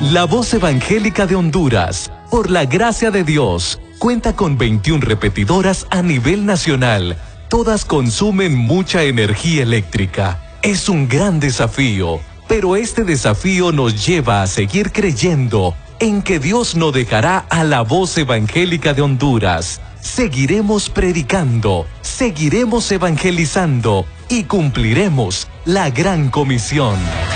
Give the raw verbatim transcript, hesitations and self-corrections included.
La Voz Evangélica de Honduras, por la gracia de Dios, cuenta con veintiuna repetidoras a nivel nacional. Todas consumen mucha energía eléctrica. Es un gran desafío, pero este desafío nos lleva a seguir creyendo en que Dios no dejará a la Voz Evangélica de Honduras. Seguiremos predicando, seguiremos evangelizando y cumpliremos la gran comisión.